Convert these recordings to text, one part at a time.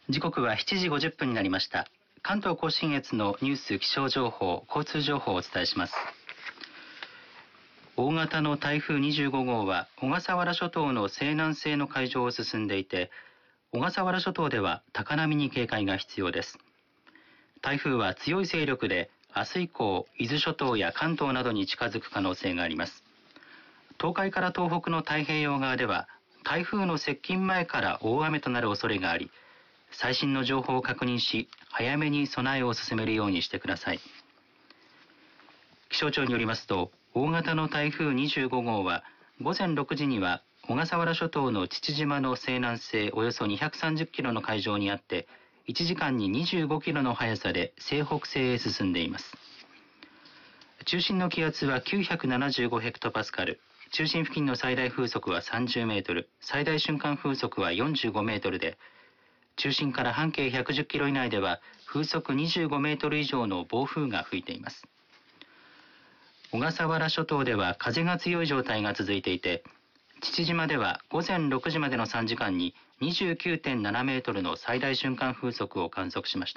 時刻は7時50分になりました。関東甲信越のニュース、気象情報、交通情報をお伝えします。大型の台風25号は小笠原諸島の西南西の海上を進んでいて、小笠原諸島では高波に警戒が必要です。台風は強い勢力で明日以降、伊豆諸島や関東などに近づく可能性があります。東海から東北の太平洋側では台風の接近前から大雨となる恐れがあり、最新の情報を確認し、早めに備えを進めるようにしてください。気象庁によりますと、大型の台風25号は午前6時には小笠原諸島の父島の西南西およそ230キロの海上にあって、1時間に25キロの速さで西北西へ進んでいます。中心の気圧は975ヘクトパスカル、中心付近の最大風速は30メートル、最大瞬間風速は45メートルで、中心から半径110キロ以内では風速25メートル以上の暴風が吹いています。小笠原諸島では風が強い状態が続いていて、父島では午前6時までの3時間に 29.7 メートルの最大瞬間風速を観測しました。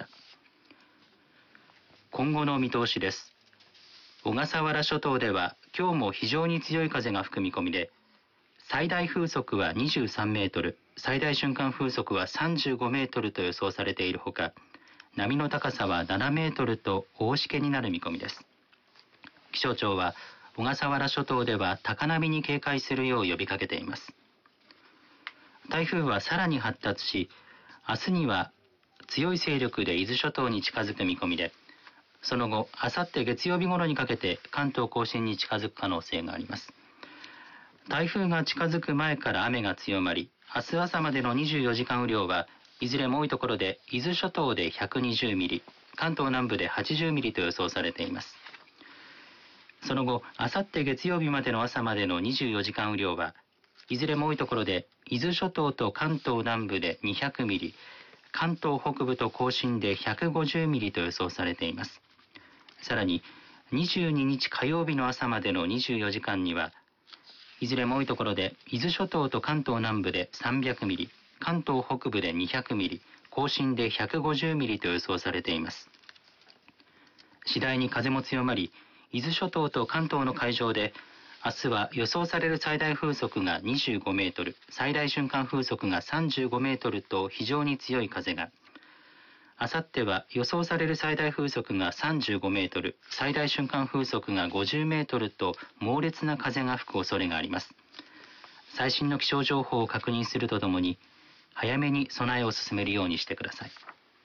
今後の見通しです。小笠原諸島では今日も非常に強い風が吹く見込みで、最大風速は23メートル、最大瞬間風速は35メートルと予想されているほか、波の高さは7メートルと大しけになる見込みです。気象庁は小笠原諸島では高波に警戒するよう呼びかけています。台風はさらに発達し、明日には強い勢力で伊豆諸島に近づく見込みで、その後、あさって月曜日頃にかけて関東甲信に近づく可能性があります。台風が近づく前から雨が強まり、明日朝までの24時間雨量はいずれも多いところで伊豆諸島で120ミリ、関東南部で80ミリと予想されています。その後、あさって月曜日までの朝までの24時間雨量はいずれも多いところで伊豆諸島と関東南部で200ミリ、関東北部と甲信で150ミリと予想されています。さらに、22日火曜日の朝までの24時間にはいずれも多いところで伊豆諸島と関東南部で300ミリ、関東北部で200ミリ、甲信で150ミリと予想されています。次第に風も強まり、伊豆諸島と関東の海上で明日は予想される最大風速が25メートル、最大瞬間風速が35メートルと非常に強い風が、あさっては予想される最大風速が35メートル、最大瞬間風速が50メートルと猛烈な風が吹く恐れがあります。最新の気象情報を確認するとともに、早めに備えを進めるようにしてください。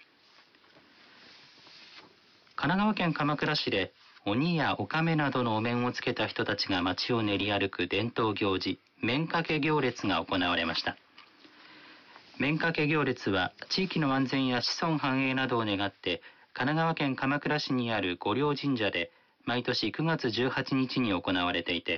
神奈川県鎌倉市で鬼やお亀などのお面をつけた人たちが街を練り歩く伝統行事、面掛け行列が行われました。面掛け行列は地域の安全や子孫繁栄などを願って神奈川県鎌倉市にある御霊神社で毎年9月18日に行われていて、